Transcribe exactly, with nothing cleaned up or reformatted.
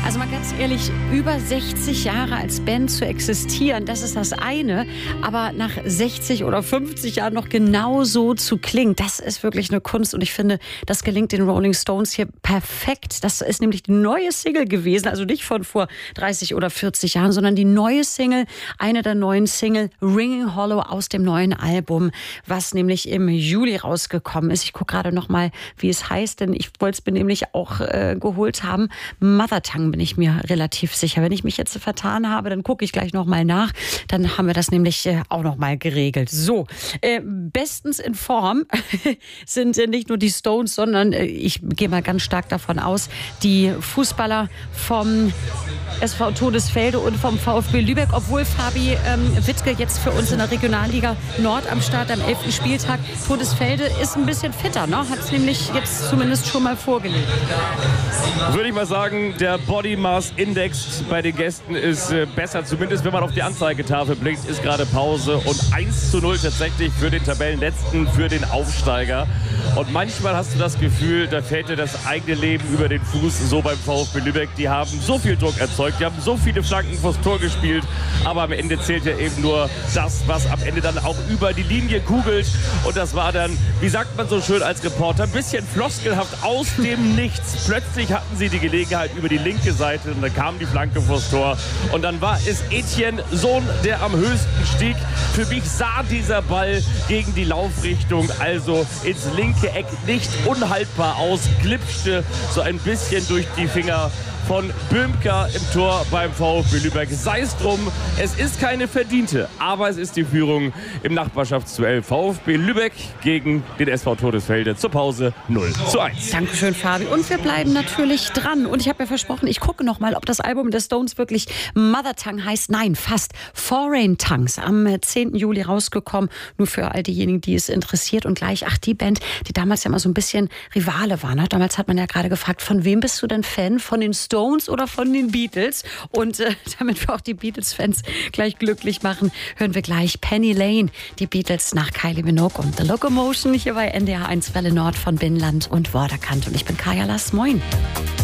Also mal ganz ehrlich, über sechzig Jahre als Band zu existieren, das ist das eine. Aber nach sechzig oder fünfzig Jahren noch genauso zu klingen, das ist wirklich eine Kunst. Und ich finde, das gelingt den Rolling Stones hier perfekt. Das ist nämlich die neue Single gewesen, also nicht von vor dreißig oder vierzig Jahren, sondern die neue Single, eine der neuen Single, Ringing Hollow aus dem neuen Album, was nämlich im Juli rausgekommen ist. Ich gucke gerade noch mal, wie es heißt, denn ich wollte es mir nämlich auch äh, geholt haben. Mother Tongue bin ich mir relativ sicher. Wenn ich mich jetzt vertan habe, dann gucke ich gleich noch mal nach. Dann haben wir das nämlich äh, auch noch mal geregelt. So, äh, bestens in Form sind äh, nicht nur die Stones, sondern äh, ich gehe mal ganz stark davon aus, die Fußballer vom S V Todesfelde und vom VfB Lübeck, obwohl Fabi ähm, Wittke jetzt für uns in der Regionalliga Nord am Start am elften Spieltag. Todesfelde ist ein bisschen fitter, ne? Hat es nämlich jetzt zumindest schon mal vorgelegt. Würde ich mal sagen, der Body Mass Index bei den Gästen ist äh, besser, zumindest wenn man auf die Anzeigetafel blickt, ist gerade Pause und eins zu null tatsächlich für den Tabellenletzten, für den Aufsteiger. Und manchmal hast du das Gefühl, da fällt dir das eigene Leben über den Fuß, so beim VfB Lübeck. Die haben so viel Druck erzeugt, die haben so viele Flanken vors Tor gespielt, aber am Ende zählt ja eben nur das, was am Ende dann auch über die Linie kugelt. Und das war dann, wie sagt man so schön als Reporter, ein bisschen floskelhaft aus dem Nichts. Plötzlich hatten sie die Gelegenheit über die linke Seite und dann kam die Flanke vors Tor. Und dann war es Etienne Sohn, der am höchsten stieg. Für mich sah dieser Ball gegen die Laufrichtung, also ins linke Eck, nicht unhaltbar aus, glitschte so ein bisschen durch die Finger von Böhmker im Tor beim VfB Lübeck. Sei es drum, es ist keine verdiente, aber es ist die Führung im Nachbarschaftsduell VfB Lübeck gegen den S V Todesfelde zur Pause null zu eins. Dankeschön, Fabi. Und wir bleiben natürlich dran. Und ich habe ja versprochen, ich gucke noch mal, ob das Album der Stones wirklich Mother Tongue heißt. Nein, fast. Foreign Tongues, am zehnten Juli rausgekommen. Nur für all diejenigen, die es interessiert. Und gleich, ach, die Band, die damals ja immer so ein bisschen Rivale war. Ne? Damals hat man ja gerade gefragt, von wem bist du denn Fan? Von den Stones oder von den Beatles? Und äh, damit wir auch die Beatles-Fans gleich glücklich machen, hören wir gleich Penny Lane, die Beatles nach Kylie Minogue und The Locomotion hier bei N D R eins Welle Nord von Binnenland und Vorderkant. Und ich bin Kaya Lass. Moin.